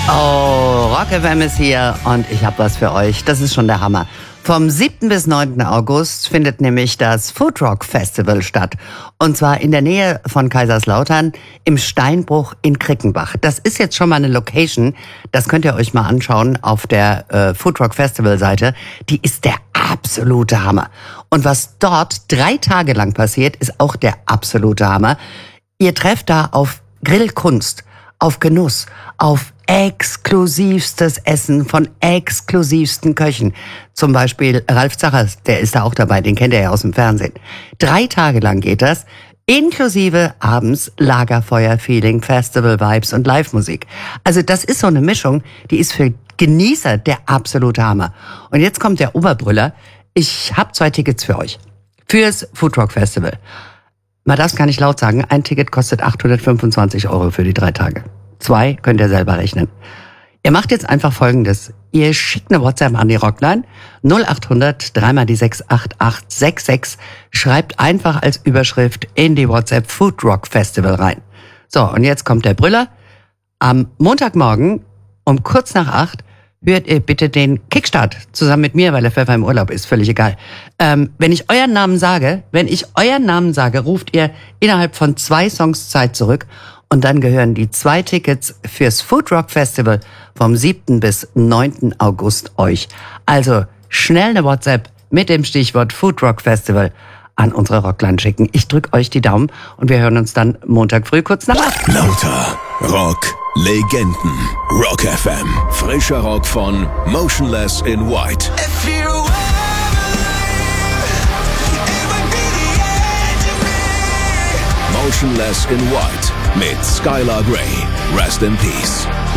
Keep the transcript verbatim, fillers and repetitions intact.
Oh, Rock F M ist hier und ich habe was für euch. Das ist schon der Hammer. Vom siebten bis neunten August findet nämlich das Food Rock Festival statt. Und zwar in der Nähe von Kaiserslautern im Steinbruch in Krickenbach. Das ist jetzt schon mal eine Location. Das könnt ihr euch mal anschauen auf der äh, Food Rock Festival Seite. Die ist der absolute Hammer. Und was dort drei Tage lang passiert, ist auch der absolute Hammer. Ihr trefft da auf Grillkunst, auf Genuss, auf exklusivstes Essen von exklusivsten Köchen. Zum Beispiel Ralf Zachers, der ist da auch dabei, den kennt ihr ja aus dem Fernsehen. Drei Tage lang geht das, inklusive abends Lagerfeuer-Feeling, Festival-Vibes und Live-Musik. Also das ist so eine Mischung, die ist für Genießer der absolute Hammer. Und jetzt kommt der Oberbrüller. Ich habe zwei Tickets für euch. Fürs Food Rock Festival. Man darf es gar nicht laut sagen, ein Ticket kostet achthundertfünfundzwanzig Euro für die drei Tage. Zwei könnt ihr selber rechnen. Ihr macht jetzt einfach Folgendes. Ihr schickt eine WhatsApp an die Rockline null acht hundert drei mal die sechs acht acht sechs sechs. Schreibt einfach als Überschrift in die WhatsApp Food Rock Festival rein. So, und jetzt kommt der Brüller. Am Montagmorgen um kurz nach acht hört ihr bitte den Kickstart zusammen mit mir, weil der Pfeffer im Urlaub ist, völlig egal. Ähm, wenn ich euren Namen sage, wenn ich euren Namen sage, ruft ihr innerhalb von zwei Songs Zeit zurück und dann gehören die zwei Tickets fürs Food Rock Festival vom siebten bis neunten August euch. Also schnell eine WhatsApp mit dem Stichwort Food Rock Festival an unsere Rockline schicken. Ich drück euch die Daumen und wir hören uns dann Montag früh kurz nach acht. Lauter Rock Legenden. Rock F M. Frischer Rock von Motionless in White. Motionless in White mit Skylar Grey. Rest in Peace.